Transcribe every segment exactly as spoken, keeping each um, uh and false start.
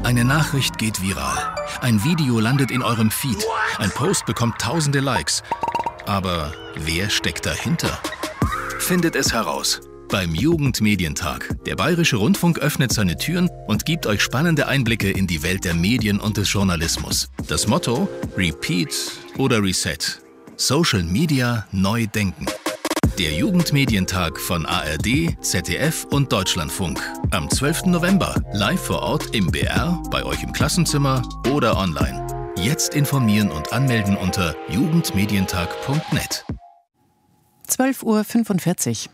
Eine Nachricht geht viral. Ein Video landet in eurem Feed. Ein Post bekommt tausende Likes. Aber wer steckt dahinter? Findet es heraus beim Jugendmedientag. Der Bayerische Rundfunk öffnet seine Türen und gibt euch spannende Einblicke in die Welt der Medien und des Journalismus. Das Motto: Repeat oder Reset. Social Media neu denken. Der Jugendmedientag von A R D, Z D F und Deutschlandfunk. Am zwölften November. Live vor Ort im B R, bei euch im Klassenzimmer oder online. Jetzt informieren und anmelden unter jugendmedientag punkt net. zwölf Uhr fünfundvierzig.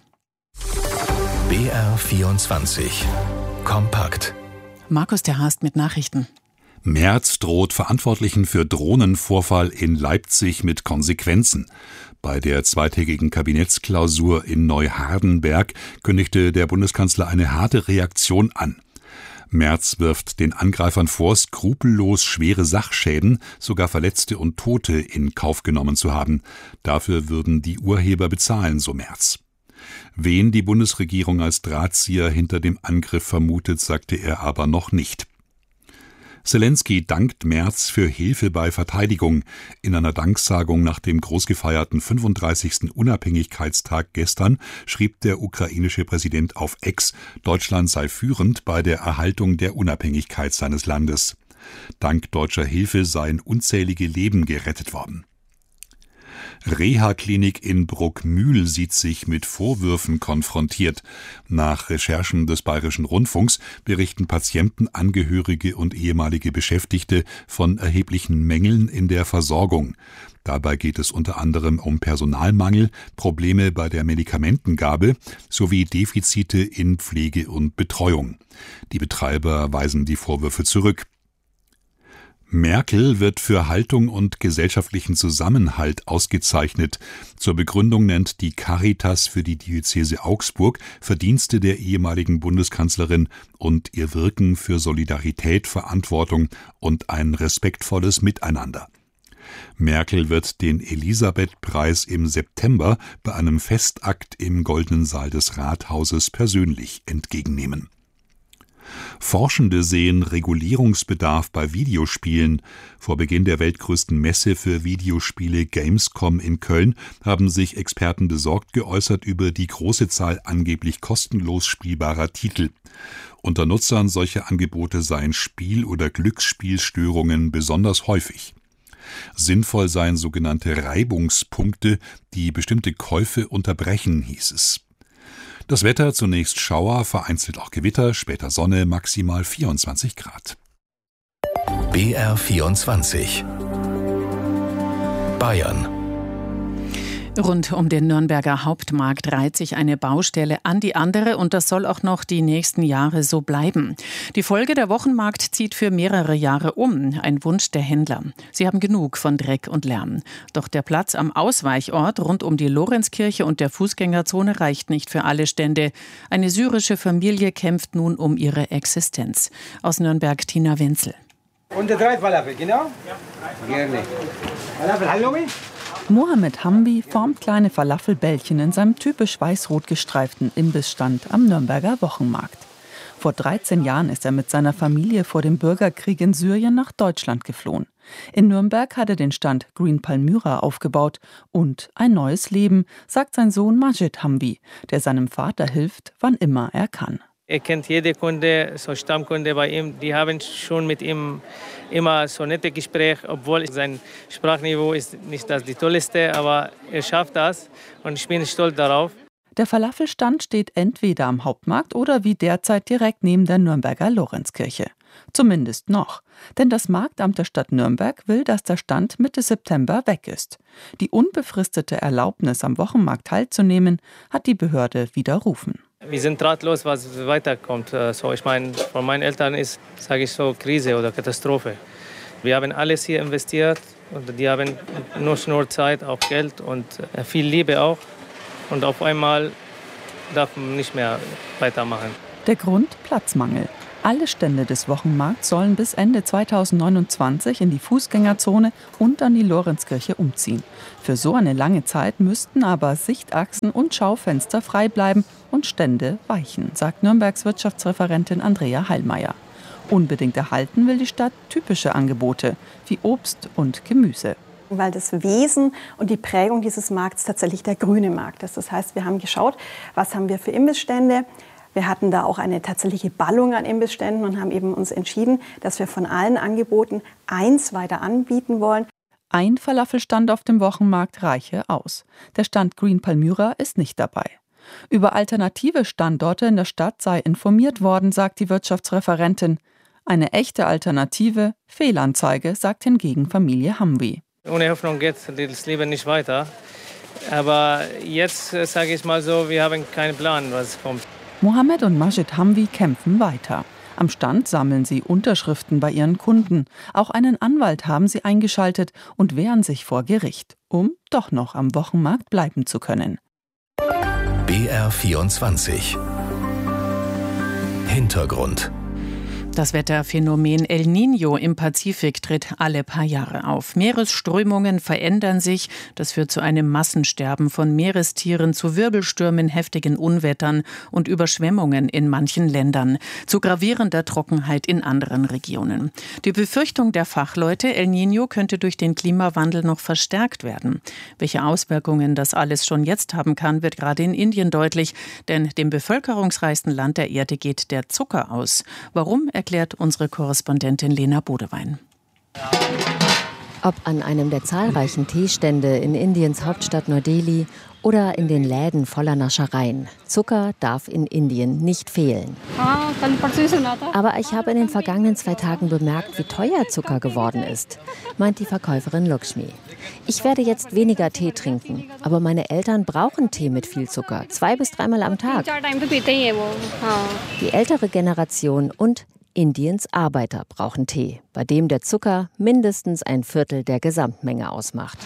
B R vierundzwanzig. Kompakt. Markus der Haast mit Nachrichten. Merz droht Verantwortlichen für Drohnenvorfall in Leipzig mit Konsequenzen. Bei der zweitägigen Kabinettsklausur in Neuhardenberg kündigte der Bundeskanzler eine harte Reaktion an. Merz wirft den Angreifern vor, skrupellos schwere Sachschäden, sogar Verletzte und Tote in Kauf genommen zu haben. Dafür würden die Urheber bezahlen, so Merz. Wen die Bundesregierung als Drahtzieher hinter dem Angriff vermutet, sagte er aber noch nicht. Zelensky dankt Merz für Hilfe bei Verteidigung. In einer Danksagung nach dem großgefeierten fünfunddreißigsten Unabhängigkeitstag gestern schrieb der ukrainische Präsident auf X, Deutschland sei führend bei der Erhaltung der Unabhängigkeit seines Landes. Dank deutscher Hilfe seien unzählige Leben gerettet worden. Reha-Klinik in Bruckmühl sieht sich mit Vorwürfen konfrontiert. Nach Recherchen des Bayerischen Rundfunks berichten Patienten, Angehörige und ehemalige Beschäftigte von erheblichen Mängeln in der Versorgung. Dabei geht es unter anderem um Personalmangel, Probleme bei der Medikamentengabe sowie Defizite in Pflege und Betreuung. Die Betreiber weisen die Vorwürfe zurück. Merkel wird für Haltung und gesellschaftlichen Zusammenhalt ausgezeichnet. Zur Begründung nennt die Caritas für die Diözese Augsburg Verdienste der ehemaligen Bundeskanzlerin und ihr Wirken für Solidarität, Verantwortung und ein respektvolles Miteinander. Merkel wird den Elisabeth-Preis im September bei einem Festakt im Goldenen Saal des Rathauses persönlich entgegennehmen. Forschende sehen Regulierungsbedarf bei Videospielen. Vor Beginn der weltgrößten Messe für Videospiele Gamescom in Köln haben sich Experten besorgt geäußert über die große Zahl angeblich kostenlos spielbarer Titel. Unter Nutzern solcher Angebote seien Spiel- oder Glücksspielstörungen besonders häufig. Sinnvoll seien sogenannte Reibungspunkte, die bestimmte Käufe unterbrechen, hieß es. Das Wetter: zunächst Schauer, vereinzelt auch Gewitter, später Sonne, maximal vierundzwanzig Grad. B R vierundzwanzig. Bayern. Rund um den Nürnberger Hauptmarkt reiht sich eine Baustelle an die andere und das soll auch noch die nächsten Jahre so bleiben. Die Folge: der Wochenmarkt zieht für mehrere Jahre um. Ein Wunsch der Händler. Sie haben genug von Dreck und Lärm. Doch der Platz am Ausweichort rund um die Lorenzkirche und der Fußgängerzone reicht nicht für alle Stände. Eine syrische Familie kämpft nun um ihre Existenz. Aus Nürnberg Tina Wenzel. Und drei Falafel, genau? Ja, drei. Gerne. Falafel, Halloumi? Mohammed Hambi formt kleine Falafelbällchen in seinem typisch weiß-rot gestreiften Imbissstand am Nürnberger Wochenmarkt. Vor dreizehn Jahren ist er mit seiner Familie vor dem Bürgerkrieg in Syrien nach Deutschland geflohen. In Nürnberg hat er den Stand Green Palmyra aufgebaut und ein neues Leben, sagt sein Sohn Majid Hambi, der seinem Vater hilft, wann immer er kann. Er kennt jede Kunde, so Stammkunde bei ihm. Die haben schon mit ihm immer so nette Gespräche, obwohl sein Sprachniveau ist nicht das die tollste, aber er schafft das und ich bin stolz darauf. Der Falafelstand steht entweder am Hauptmarkt oder wie derzeit direkt neben der Nürnberger Lorenzkirche. Zumindest noch. Denn das Marktamt der Stadt Nürnberg will, dass der Stand Mitte September weg ist. Die unbefristete Erlaubnis, am Wochenmarkt teilzunehmen, hat die Behörde widerrufen. Wir sind ratlos, was weiterkommt. So, ich meine, von meinen Eltern ist, sage ich so, Krise oder Katastrophe. Wir haben alles hier investiert und die haben nicht nur Zeit, auch Geld und viel Liebe auch. Und auf einmal darf man nicht mehr weitermachen. Der Grund: Platzmangel. Alle Stände des Wochenmarkts sollen bis Ende zweitausendneunundzwanzig in die Fußgängerzone und an die Lorenzkirche umziehen. Für so eine lange Zeit müssten aber Sichtachsen und Schaufenster frei bleiben und Stände weichen, sagt Nürnbergs Wirtschaftsreferentin Andrea Heilmeier. Unbedingt erhalten will die Stadt typische Angebote wie Obst und Gemüse. Weil das Wesen und die Prägung dieses Markts tatsächlich der grüne Markt ist. Das heißt, wir haben geschaut, was haben wir für Imbissstände. Wir hatten da auch eine tatsächliche Ballung an Imbissständen und haben eben uns entschieden, dass wir von allen Angeboten eins weiter anbieten wollen. Ein Falafelstand auf dem Wochenmarkt reiche aus. Der Stand Green Palmyra ist nicht dabei. Über alternative Standorte in der Stadt sei informiert worden, sagt die Wirtschaftsreferentin. Eine echte Alternative, Fehlanzeige, sagt hingegen Familie Hamwi. Ohne Hoffnung geht das Leben nicht weiter. Aber jetzt äh, sage ich mal so, wir haben keinen Plan, was kommt. Mohammed und Majid Hamwi kämpfen weiter. Am Stand sammeln sie Unterschriften bei ihren Kunden. Auch einen Anwalt haben sie eingeschaltet und wehren sich vor Gericht, um doch noch am Wochenmarkt bleiben zu können. B R vierundzwanzig Hintergrund. Das Wetterphänomen El Niño im Pazifik tritt alle paar Jahre auf. Meeresströmungen verändern sich. Das führt zu einem Massensterben von Meerestieren, zu Wirbelstürmen, heftigen Unwettern und Überschwemmungen in manchen Ländern, zu gravierender Trockenheit in anderen Regionen. Die Befürchtung der Fachleute, El Niño könnte durch den Klimawandel noch verstärkt werden. Welche Auswirkungen das alles schon jetzt haben kann, wird gerade in Indien deutlich. Denn dem bevölkerungsreichsten Land der Erde geht der Zucker aus. Warum, erklärt unsere Korrespondentin Lena Bodewein. Ob an einem der zahlreichen Teestände in Indiens Hauptstadt Neu-Delhi oder in den Läden voller Naschereien. Zucker darf in Indien nicht fehlen. Aber ich habe in den vergangenen zwei Tagen bemerkt, wie teuer Zucker geworden ist, meint die Verkäuferin Lakshmi. Ich werde jetzt weniger Tee trinken, aber meine Eltern brauchen Tee mit viel Zucker, zwei bis dreimal am Tag. Die ältere Generation und Indiens Arbeiter brauchen Tee, bei dem der Zucker mindestens ein Viertel der Gesamtmenge ausmacht.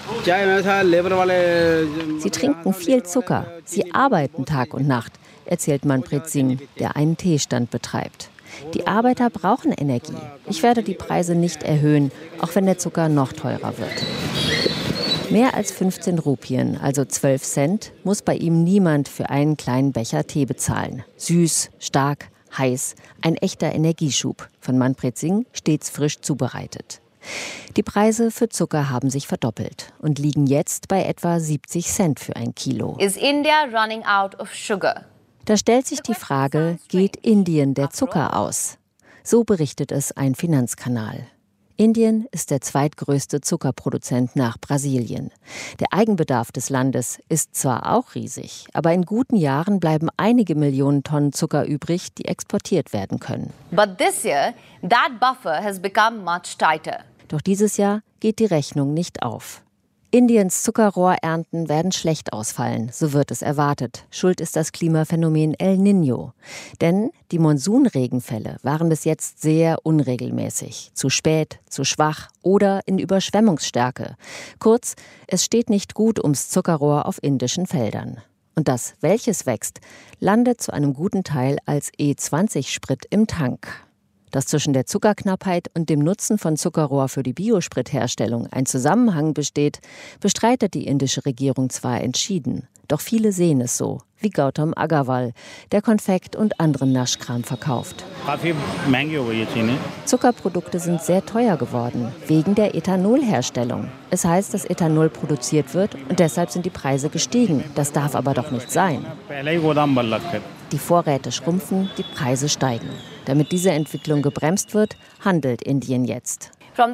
Sie trinken viel Zucker, sie arbeiten Tag und Nacht, erzählt Manpreet Singh, der einen Teestand betreibt. Die Arbeiter brauchen Energie. Ich werde die Preise nicht erhöhen, auch wenn der Zucker noch teurer wird. Mehr als fünfzehn Rupien, also zwölf Cent, muss bei ihm niemand für einen kleinen Becher Tee bezahlen. Süß, stark, heiß, ein echter Energieschub. Von Manpreet Singh stets frisch zubereitet. Die Preise für Zucker haben sich verdoppelt und liegen jetzt bei etwa siebzig Cent für ein Kilo. Is India running out of sugar? Da stellt sich die Frage, geht Indien der Zucker aus? So berichtet es ein Finanzkanal. Indien ist der zweitgrößte Zuckerproduzent nach Brasilien. Der Eigenbedarf des Landes ist zwar auch riesig, aber in guten Jahren bleiben einige Millionen Tonnen Zucker übrig, die exportiert werden können. But this year, that buffer has become much tighter. Doch dieses Jahr geht die Rechnung nicht auf. Indiens Zuckerrohrernten werden schlecht ausfallen, so wird es erwartet. Schuld ist das Klimaphänomen El Niño. Denn die Monsunregenfälle waren bis jetzt sehr unregelmäßig, zu spät, zu schwach oder in Überschwemmungsstärke. Kurz, es steht nicht gut ums Zuckerrohr auf indischen Feldern. Und das, welches wächst, landet zu einem guten Teil als E zwanzig Sprit im Tank. Dass zwischen der Zuckerknappheit und dem Nutzen von Zuckerrohr für die Biospritherstellung ein Zusammenhang besteht, bestreitet die indische Regierung zwar entschieden. Doch viele sehen es so, wie Gautam Agarwal, der Konfekt und anderen Naschkram verkauft. Zuckerprodukte sind sehr teuer geworden, wegen der Ethanolherstellung. Es heißt, dass Ethanol produziert wird und deshalb sind die Preise gestiegen. Das darf aber doch nicht sein. Die Vorräte schrumpfen, die Preise steigen. Damit diese Entwicklung gebremst wird, handelt Indien jetzt.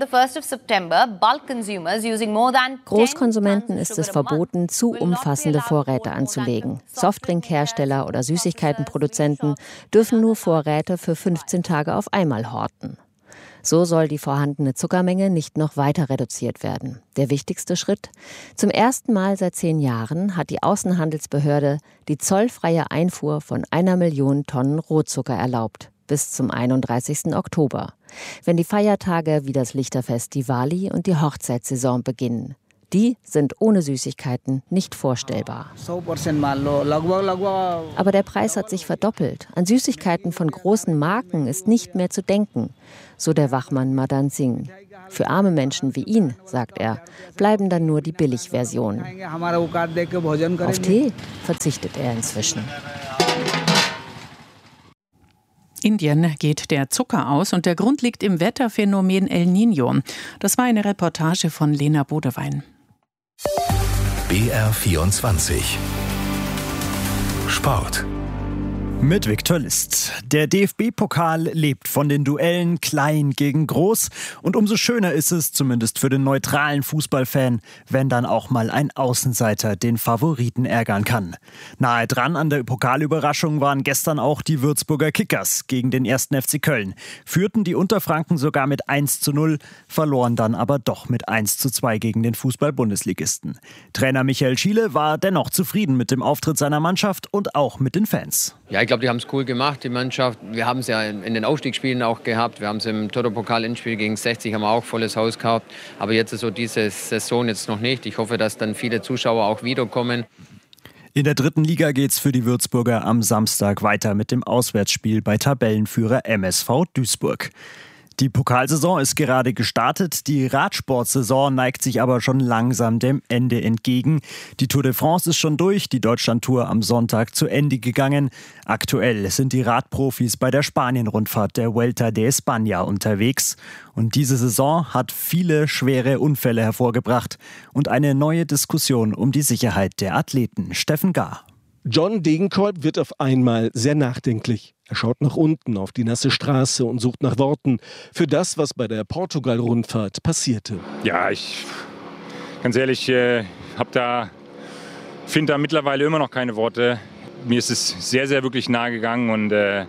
Großkonsumenten ist es verboten, zu umfassende Vorräte anzulegen. Softdrinkhersteller oder Süßigkeitenproduzenten dürfen nur Vorräte für fünfzehn Tage auf einmal horten. So soll die vorhandene Zuckermenge nicht noch weiter reduziert werden. Der wichtigste Schritt? Zum ersten Mal seit zehn Jahren hat die Außenhandelsbehörde die zollfreie Einfuhr von einer Million Tonnen Rohzucker erlaubt. Bis zum einunddreißigsten Oktober, wenn die Feiertage wie das Lichterfest Diwali und die Hochzeitssaison beginnen. Die sind ohne Süßigkeiten nicht vorstellbar. Aber der Preis hat sich verdoppelt. An Süßigkeiten von großen Marken ist nicht mehr zu denken, so der Wachmann Madan Singh. Für arme Menschen wie ihn, sagt er, bleiben dann nur die Billigversionen. Auf Tee verzichtet er inzwischen. Indien geht der Zucker aus und der Grund liegt im Wetterphänomen El Niño. Das war eine Reportage von Lena Bodewein. B R vierundzwanzig Sport. Mit Viktor List. Der D F B-Pokal lebt von den Duellen klein gegen groß. Und umso schöner ist es, zumindest für den neutralen Fußballfan, wenn dann auch mal ein Außenseiter den Favoriten ärgern kann. Nahe dran an der Pokalüberraschung waren gestern auch die Würzburger Kickers gegen den ersten F C Köln. Führten die Unterfranken sogar mit eins zu null, verloren dann aber doch mit eins zu zwei gegen den Fußball-Bundesligisten. Trainer Michael Schiele war dennoch zufrieden mit dem Auftritt seiner Mannschaft und auch mit den Fans. Ja, ich glaube, die haben es cool gemacht, die Mannschaft. Wir haben es ja in den Aufstiegsspielen auch gehabt. Wir haben es im Toto-Pokal-Endspiel gegen sechzig haben wir auch volles Haus gehabt. Aber jetzt ist so diese Saison jetzt noch nicht. Ich hoffe, dass dann viele Zuschauer auch wiederkommen. In der dritten Liga geht's für die Würzburger am Samstag weiter mit dem Auswärtsspiel bei Tabellenführer M S V Duisburg. Die Pokalsaison ist gerade gestartet, die Radsportsaison neigt sich aber schon langsam dem Ende entgegen. Die Tour de France ist schon durch, die Deutschlandtour am Sonntag zu Ende gegangen. Aktuell sind die Radprofis bei der Spanien-Rundfahrt der Vuelta de España unterwegs. Und diese Saison hat viele schwere Unfälle hervorgebracht und eine neue Diskussion um die Sicherheit der Athleten. Steffen Gahr. John Degenkolb wird auf einmal sehr nachdenklich. Er schaut nach unten auf die nasse Straße und sucht nach Worten für das, was bei der Portugal-Rundfahrt passierte. Ja, ich ganz ehrlich, äh, hab da, finde da mittlerweile immer noch keine Worte. Mir ist es sehr, sehr wirklich nahe gegangen und äh,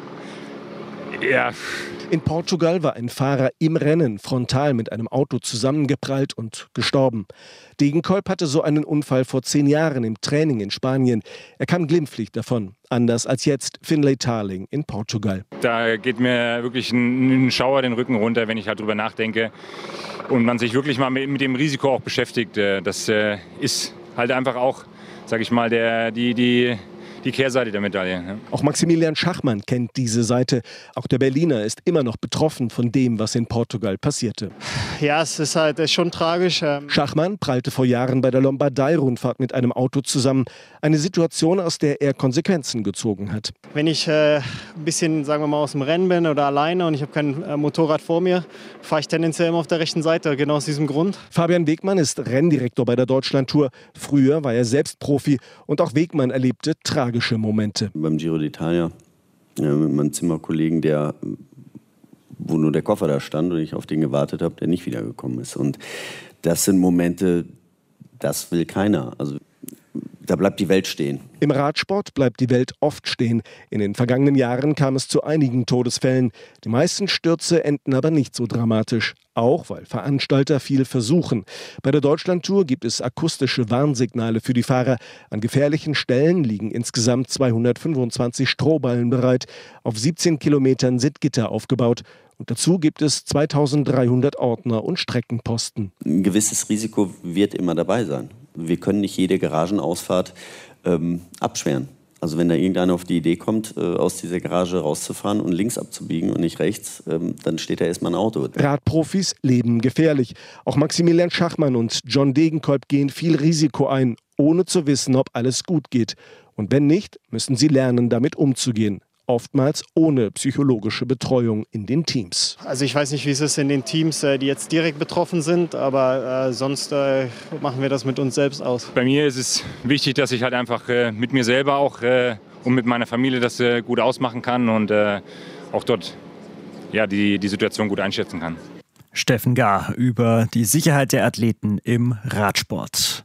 ja. In Portugal war ein Fahrer im Rennen frontal mit einem Auto zusammengeprallt und gestorben. Degenkolb hatte so einen Unfall vor zehn Jahren im Training in Spanien. Er kam glimpflich davon, anders als jetzt Finlay Tarling in Portugal. Da geht mir wirklich ein, ein Schauer den Rücken runter, wenn ich halt drüber nachdenke und man sich wirklich mal mit, mit dem Risiko auch beschäftigt. Das äh, ist halt einfach auch, sag ich mal, der, die, die Die Kehrseite der Medaille. Ja. Auch Maximilian Schachmann kennt diese Seite. Auch der Berliner ist immer noch betroffen von dem, was in Portugal passierte. Ja, es ist halt ist schon tragisch. Schachmann prallte vor Jahren bei der Lombardei-Rundfahrt mit einem Auto zusammen. Eine Situation, aus der er Konsequenzen gezogen hat. Wenn ich äh, ein bisschen, sagen wir mal, aus dem Rennen bin oder alleine und ich habe kein äh, Motorrad vor mir, fahre ich tendenziell immer auf der rechten Seite, genau aus diesem Grund. Fabian Wegmann ist Renndirektor bei der Deutschlandtour. Früher war er selbst Profi und auch Wegmann erlebte tragische Momente. Beim Giro d'Italia ja, mit meinem Zimmerkollegen, der, wo nur der Koffer da stand und ich auf den gewartet habe, der nicht wiedergekommen ist. Und das sind Momente, das will keiner. Also da bleibt die Welt stehen. Im Radsport bleibt die Welt oft stehen. In den vergangenen Jahren kam es zu einigen Todesfällen. Die meisten Stürze enden aber nicht so dramatisch. Auch weil Veranstalter viel versuchen. Bei der Deutschlandtour gibt es akustische Warnsignale für die Fahrer. An gefährlichen Stellen liegen insgesamt zweihundertfünfundzwanzig Strohballen bereit. Auf siebzehn Kilometern sind Gitter aufgebaut. Und dazu gibt es zweitausenddreihundert Ordner und Streckenposten. Ein gewisses Risiko wird immer dabei sein. Wir können nicht jede Garagenausfahrt ähm, absperren. Also wenn da irgendeiner auf die Idee kommt, äh, aus dieser Garage rauszufahren und links abzubiegen und nicht rechts, ähm, dann steht da erstmal ein Auto. Radprofis leben gefährlich. Auch Maximilian Schachmann und John Degenkolb gehen viel Risiko ein, ohne zu wissen, ob alles gut geht. Und wenn nicht, müssen sie lernen, damit umzugehen. Oftmals ohne psychologische Betreuung in den Teams. Also ich weiß nicht, wie es ist in den Teams, die jetzt direkt betroffen sind, aber äh, sonst äh, machen wir das mit uns selbst aus. Bei mir ist es wichtig, dass ich halt einfach äh, mit mir selber auch äh, und mit meiner Familie das äh, gut ausmachen kann und äh, auch dort ja, die, die Situation gut einschätzen kann. Steffen Gahr über die Sicherheit der Athleten im Radsport.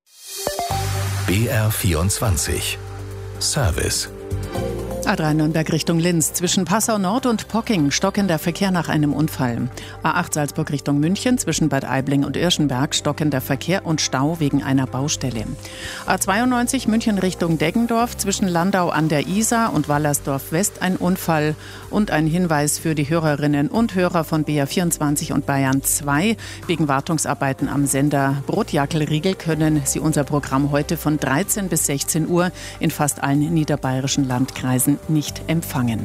B R vierundzwanzig Service. A drei Nürnberg Richtung Linz. Zwischen Passau Nord und Pocking stockender Verkehr nach einem Unfall. A acht Salzburg Richtung München. Zwischen Bad Aibling und Irschenberg stockender Verkehr und Stau wegen einer Baustelle. A zweiundneunzig München Richtung Deggendorf. Zwischen Landau an der Isar und Wallersdorf West ein Unfall. Und ein Hinweis für die Hörerinnen und Hörer von B R vierundzwanzig und Bayern zwei. Wegen Wartungsarbeiten am Sender Brotjackelriegel können Sie unser Programm heute von dreizehn bis sechzehn Uhr in fast allen niederbayerischen Landkreisen nicht empfangen.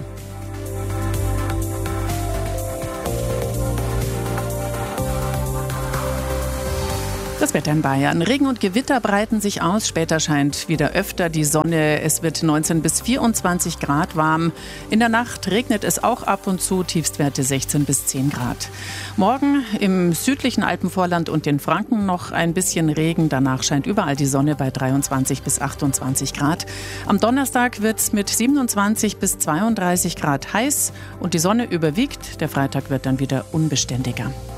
Das Wetter in Bayern. Regen und Gewitter breiten sich aus. Später scheint wieder öfter die Sonne. Es wird neunzehn bis vierundzwanzig Grad warm. In der Nacht regnet es auch ab und zu. Tiefstwerte sechzehn bis zehn Grad. Morgen im südlichen Alpenvorland und den Franken noch ein bisschen Regen. Danach scheint überall die Sonne bei dreiundzwanzig bis achtundzwanzig Grad. Am Donnerstag wird es mit siebenundzwanzig bis zweiunddreißig Grad heiß und die Sonne überwiegt. Der Freitag wird dann wieder unbeständiger.